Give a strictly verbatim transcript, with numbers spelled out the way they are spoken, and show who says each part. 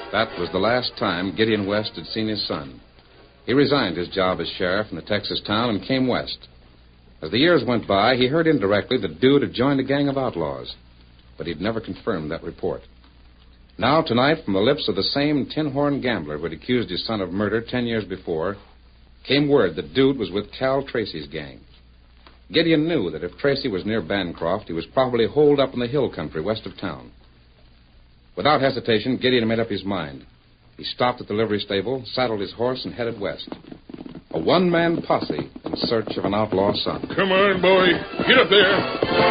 Speaker 1: That was the last time Gideon West had seen his son. He resigned his job as sheriff in the Texas town and came west. As the years went by, he heard indirectly that Dude had joined a gang of outlaws, but he'd never confirmed that report. Now, tonight, from the lips of the same tin-horn gambler who had accused his son of murder ten years before, came word that Dude was with Cal Tracy's gang. Gideon knew that if Tracy was near Bancroft, he was probably holed up in the hill country west of town. Without hesitation, Gideon made up his mind. He stopped at the livery stable, saddled his horse, and headed west. A one-man posse in search of an outlaw son.
Speaker 2: Come on, boy. Get up there.